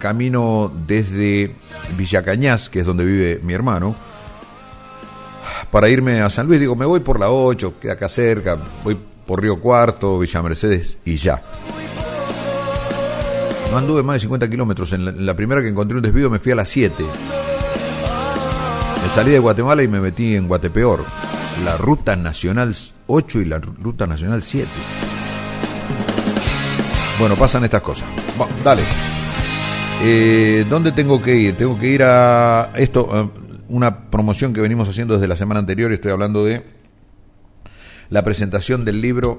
camino desde Villa Cañas, que es donde vive mi hermano, para irme a San Luis. Digo, me voy por la 8, queda acá cerca, voy por Río Cuarto, Villa Mercedes y ya. No anduve más de 50 kilómetros. En la primera que encontré un desvío me fui a las 7. Me salí de Guatemala y me metí en Guatepeor, la Ruta Nacional 8 y la Ruta Nacional 7. Bueno, pasan estas cosas. Bueno, dale. ¿Dónde tengo que ir? Tengo que ir a esto, una promoción que venimos haciendo desde la semana anterior. Estoy hablando de la presentación del libro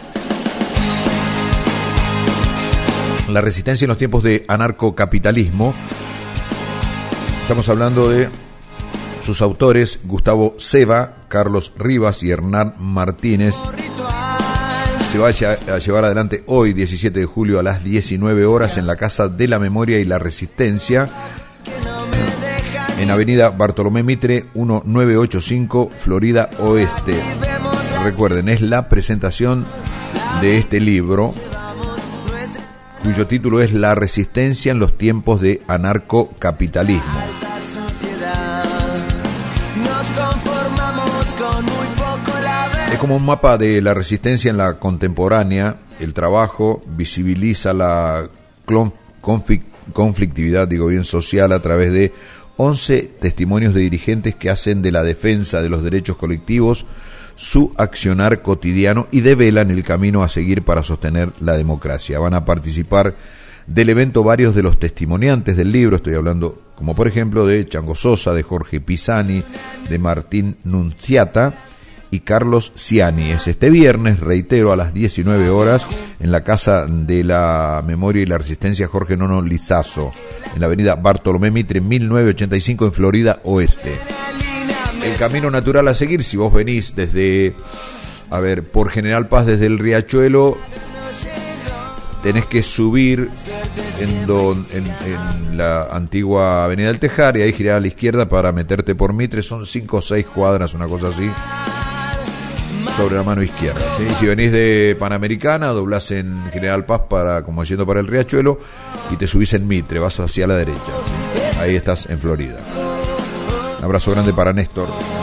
La resistencia en los tiempos de anarcocapitalismo. Estamos hablando de sus autores, Gustavo Ceva, Carlos Rivas y Hernán Martínez. Se va a llevar adelante hoy, 17 de julio, a las 19 horas en la Casa de la Memoria y la Resistencia, en Avenida Bartolomé Mitre, 1985, Florida Oeste. Recuerden, es la presentación de este libro, cuyo título es La resistencia en los tiempos de anarcocapitalismo. Es como un mapa de la resistencia en la contemporánea. El trabajo visibiliza la conflictividad, social, a través de 11 testimonios de dirigentes que hacen de la defensa de los derechos colectivos su accionar cotidiano y develan el camino a seguir para sostener la democracia. Van a participar del evento varios de los testimoniantes del libro. Estoy hablando, como por ejemplo, de Chango Sosa, de Jorge Pisani, de Martín Nunciata y Carlos Ciani. Es este viernes, reitero, a las 19 horas en la Casa de la Memoria y la Resistencia Jorge Nono Lizazo, en la avenida Bartolomé Mitre, 1985, en Florida Oeste. El camino natural a seguir, si vos venís desde, por General Paz, desde el Riachuelo, tenés que subir en la antigua Avenida del Tejar y ahí girar a la izquierda para meterte por Mitre. Son 5 o 6 cuadras, una cosa así, sobre la mano izquierda, ¿sí? Si venís de Panamericana, doblás en General Paz como yendo para el Riachuelo y te subís en Mitre, vas hacia la derecha, ¿sí? Ahí estás en Florida. Un abrazo grande para Néstor.